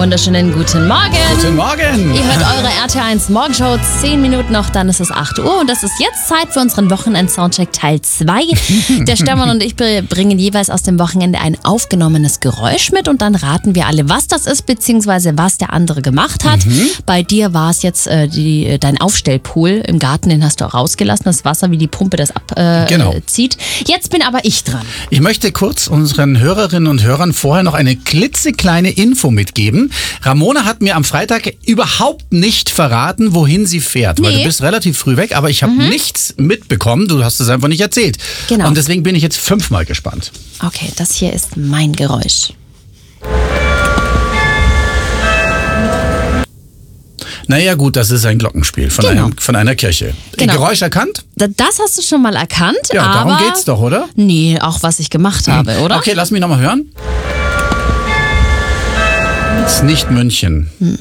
wunderschönen guten Morgen. Guten Morgen. Ihr hört eure RT1 Morgenshow, 10 Minuten noch, dann ist es 8 Uhr und das ist jetzt Zeit für unseren Wochenend-Soundcheck Teil 2. Der Stefan und ich bringen jeweils aus dem Wochenende ein aufgenommenes Geräusch mit und dann raten wir alle, was das ist, beziehungsweise was der andere gemacht hat. Bei dir war es jetzt dein Aufstellpool im Garten, den hast du auch rausgelassen, das Wasser, wie die Pumpe das abzieht. Jetzt bin aber ich dran. Ich möchte kurz unseren Hörerinnen und Hörern vorher noch eine klitzekleine Info mitgeben. Ramona hat mir am Freitag überhaupt nicht verraten, wohin sie fährt, weil du bist relativ früh weg, aber ich habe nichts mitbekommen, du hast es einfach nicht erzählt. Genau. Und deswegen bin ich jetzt 5-mal gespannt. Okay, das hier ist mein Geräusch. Naja gut, das ist ein Glockenspiel von einer Kirche. Genau. Geräusch erkannt? Das hast du schon mal erkannt, Ja, aber... darum geht's doch, oder? Nee, auch was ich gemacht habe, oder? Okay, lass mich nochmal hören. Das ist nicht München.